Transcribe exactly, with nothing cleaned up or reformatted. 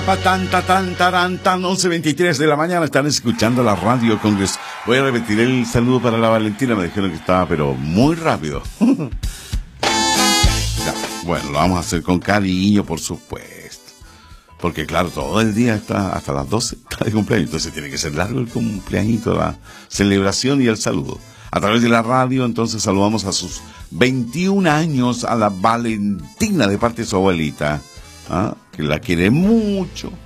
Tan, tan, tan, tan, tan, once veintitrés de la mañana, están escuchando la Radio Congreso. Voy a repetir el saludo para la Valentina, me dijeron que estaba, pero muy rápido. Ya, bueno, lo vamos a hacer con cariño, por supuesto. Porque claro, todo el día está, hasta las doce, está de cumpleaños, entonces tiene que ser largo el cumpleañito, la celebración y el saludo. A través de la radio, entonces saludamos a sus veintiún años a la Valentina de parte de su abuelita, ¿ah? Que la quiere mucho.